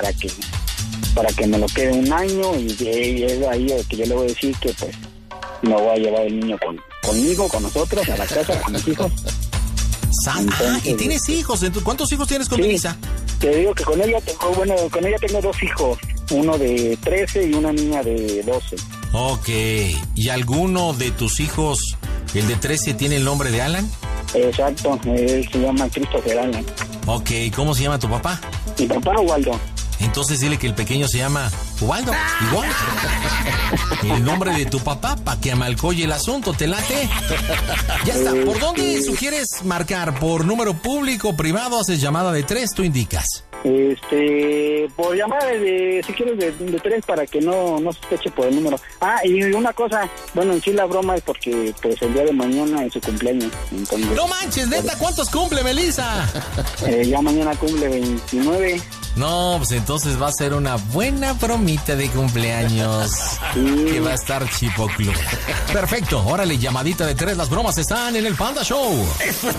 para que me lo quede un año, y es ahí que yo le voy a decir que pues me voy a llevar el niño conmigo, con nosotros, a la casa, con mis hijos. ¿Y tienes hijos? ¿Cuántos hijos tienes con Melissa? Te digo que con ella tengo 2 hijos, uno de 13 y una niña de 12. Ok, ¿y alguno de tus hijos, el de 13, tiene el nombre de Alan? Exacto, él se llama Christopher Alan. Ok, ¿cómo se llama tu papá? Mi papá, Waldo. Entonces dile que el pequeño se llama Waldo, igual. El nombre de tu papá, para que amalcoye el asunto, ¿te late? Ya está. ¿Por dónde sugieres marcar? ¿Por número público, privado? Haces llamada de 3, tú indicas. Por llamada si quieres de 3, para que no sospeche por el número. Y una cosa, bueno, en sí la broma es porque pues el día de mañana es su cumpleaños. Entonces, no manches, neta, ¿cuántos cumple Melissa? Ya mañana cumple 29. No, pues entonces va a ser una buena bromita de cumpleaños. Sí. Que va a estar chipoclo. Perfecto, órale, llamadita de 3, las bromas están en el Panda Show.